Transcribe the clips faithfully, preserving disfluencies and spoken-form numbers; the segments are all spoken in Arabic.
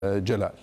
جلال.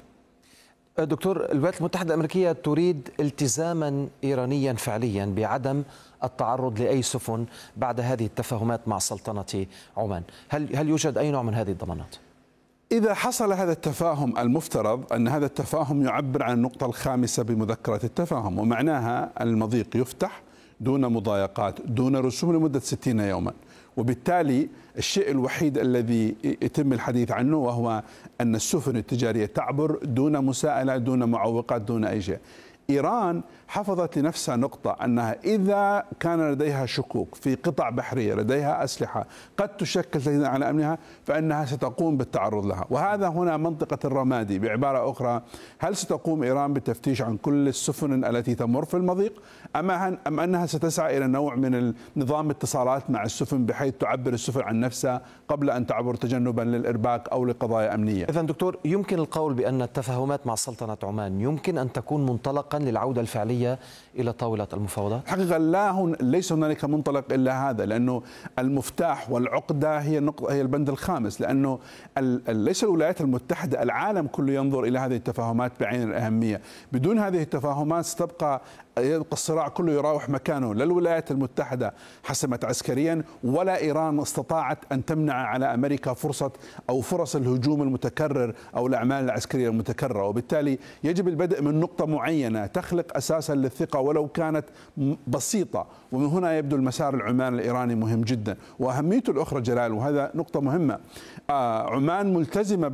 دكتور، الولايات المتحدة الأمريكية تريد التزاما إيرانيا فعليا بعدم التعرض لأي سفن بعد هذه التفاهمات مع سلطنة عمان. هل هل يوجد أي نوع من هذه الضمانات؟ إذا حصل هذا التفاهم، المفترض أن هذا التفاهم يعبر عن النقطة الخامسة بمذكرة التفاهم، ومعناها أن المضيق يفتح دون مضايقات دون رسوم لمدة ستين يوما. وبالتالي الشيء الوحيد الذي يتم الحديث عنه وهو أن السفن التجارية تعبر دون مساءلة دون معوقات دون أي شيء. إيران حفظت لنفسها نقطة أنها إذا كان لديها شكوك في قطع بحرية لديها أسلحة قد تشكل تهديدا على أمنها فإنها ستقوم بالتعرض لها، وهذا هنا منطقة الرمادي. بعبارة أخرى، هل ستقوم إيران بالتفتيش عن كل السفن التي تمر في المضيق أم أم أنها ستسعى إلى نوع من نظام اتصالات مع السفن بحيث تعبر السفن عن نفسها قبل أن تعبر تجنبا للإرباك أو لقضايا أمنية؟ إذن دكتور، يمكن القول بأن التفاهمات مع سلطنة عمان يمكن أن تكون منطلقا للعودة الفعلية إلى طاولة المفاوضات؟ حقيقة لا، هن ليس هنالك منطلق إلا هذا، لأنه المفتاح والعقدة هي النقطة، هي البند الخامس، لأنه ليس الولايات المتحدة، العالم كله ينظر إلى هذه التفاهمات بعين الأهمية. بدون هذه التفاهمات ستبقى يبقى الصراع كله يراوح مكانه. لا الولايات المتحدة حسمت عسكريا ولا إيران استطاعت أن تمنع على أمريكا فرصة أو فرص الهجوم المتكرر أو الأعمال العسكرية المتكررة. وبالتالي يجب البدء من نقطة معينة تخلق أساسا للثقة ولو كانت بسيطة، ومن هنا يبدو المسار العمان الإيراني مهم جدا. وأهميته الأخرى جلال، وهذا نقطة مهمة، آه عمان ملتزمة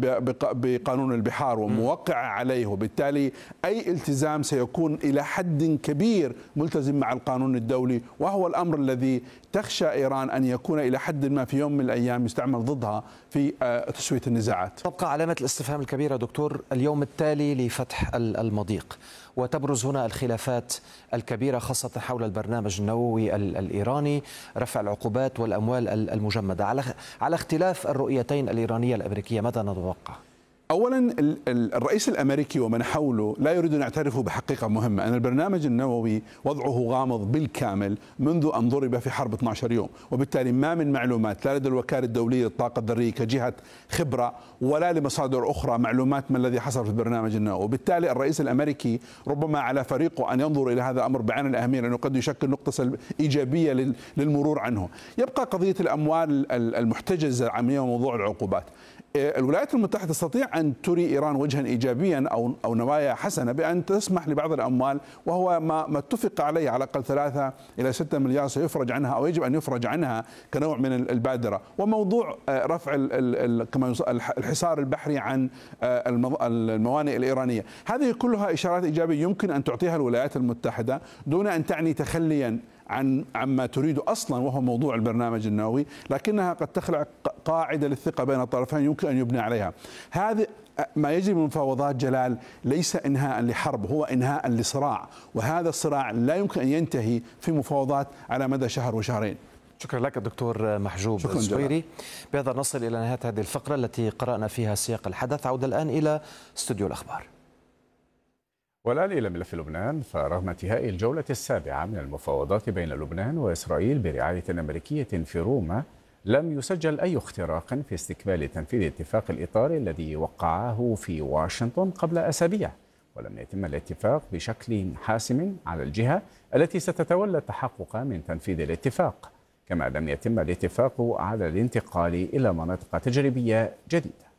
بقانون البحار وموقعة عليه، وبالتالي أي التزام سيكون إلى حد كبير ملتزم مع القانون الدولي، وهو الأمر الذي تخشى إيران أن يكون إلى حد ما في يوم من الأيام يستعمل ضدها في تسوية النزاعات. تبقى علامة الاستفهام الكبيرة دكتور اليوم التالي لفتح المضيق، وتبرز هنا الخلافات الكبيرة خاصة حول البرنامج النووي الإيراني، رفع العقوبات والأموال المجمدة. على على اختلاف الرؤيتين الإيرانية الأمريكية، ماذا نتوقع؟ أولا، الرئيس الأمريكي ومن حوله لا يريد أن يعترفوا بحقيقة مهمة، أن البرنامج النووي وضعه غامض بالكامل منذ أن ضرب في حرب اثني عشر يوم، وبالتالي ما من معلومات لا لدى الوكالة الدولية للطاقة الذرية كجهة خبرة ولا لمصادر أخرى معلومات ما الذي حصل في البرنامج النووي. وبالتالي الرئيس الأمريكي ربما على فريقه أن ينظر إلى هذا الأمر بعين الأهمية، لأنه قد يشكل نقطة إيجابية للمرور عنه. يبقى قضية الأموال المحتجزة العامية وموضوع العقوبات. الولايات المتحدة تستطيع أن تري إيران وجها إيجابيا أو أو نوايا حسنة بأن تسمح لبعض الأموال، وهو ما ما اتفق عليه، على الأقل ثلاثة إلى ستة مليار سيفرج عنها أو يجب أن يفرج عنها كنوع من البادرة. وموضوع رفع كما الحصار البحري عن الموانئ الإيرانية، هذه كلها إشارات إيجابية يمكن أن تعطيها الولايات المتحدة دون أن تعني تخليا عن عما تريد أصلا وهو موضوع البرنامج النووي، لكنها قد تخلق قاعدة للثقة بين الطرفين يمكن أن يبنى عليها. هذا ما يجري من المفاوضات جلال ليس إنهاء لحرب، هو إنهاء لصراع، وهذا الصراع لا يمكن أن ينتهي في مفاوضات على مدى شهر وشهرين. شكرا لك الدكتور محجوب الزهيري. بهذا نصل إلى نهاية هذه الفقرة التي قرأنا فيها سياق الحدث. عودة الآن إلى استوديو الأخبار. والآن إلى ملف لبنان، فرغم انتهاء الجولة السابعة من المفاوضات بين لبنان وإسرائيل برعاية أمريكية في روما، لم يسجل أي اختراق في استكمال تنفيذ اتفاق الإطار الذي وقعه في واشنطن قبل أسابيع، ولم يتم الاتفاق بشكل حاسم على الجهة التي ستتولى التحقق من تنفيذ الاتفاق، كما لم يتم الاتفاق على الانتقال إلى مناطق تجريبية جديدة.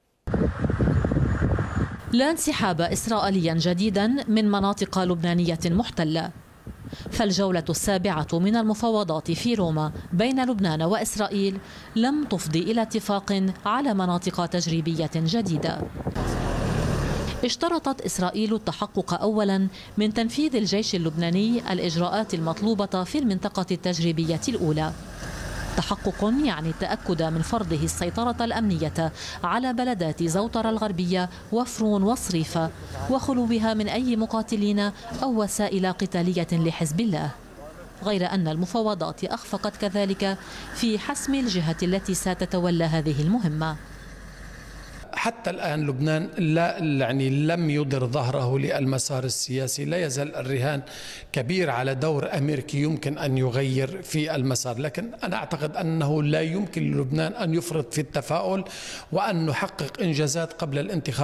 لا انسحاب إسرائيليا جديدا من مناطق لبنانية محتلة، فالجولة السابعة من المفاوضات في روما بين لبنان وإسرائيل لم تفضي إلى اتفاق على مناطق تجريبية جديدة. اشترطت إسرائيل التحقق أولا من تنفيذ الجيش اللبناني الإجراءات المطلوبة في المنطقة التجريبية الأولى، تحقق يعني التأكد من فرضه السيطرة الأمنية على بلدات زوطرة الغربية وفرون وصريفة وخلوها من أي مقاتلين أو وسائل قتالية لحزب الله، غير أن المفاوضات أخفقت كذلك في حسم الجهة التي ستتولى هذه المهمة. حتى الآن لبنان لا يعني لم يضر ظهره للمسار السياسي، لا يزال الرهان كبير على دور أمريكي يمكن أن يغير في المسار، لكن أنا أعتقد أنه لا يمكن للبنان أن يفرط في التفاؤل وأن نحقق إنجازات قبل الانتخابات.